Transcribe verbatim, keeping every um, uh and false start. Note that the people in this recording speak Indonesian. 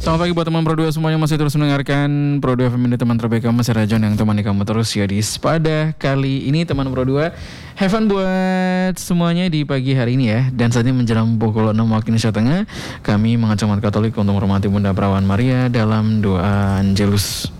Selamat pagi buat teman Pro dua semuanya, masih terus mendengarkan Pro dua F M, ini teman terbaik kamu, saya Rajon yang temani kamu terus ya di Sepada kali ini teman Pro dua. Have fun buat semuanya di pagi hari ini ya. Dan saat ini menjelang pukul enam waktu Indonesia Tengah, kami mengajak umat Katolik untuk menghormati Bunda Perawan Maria dalam doa Angelus.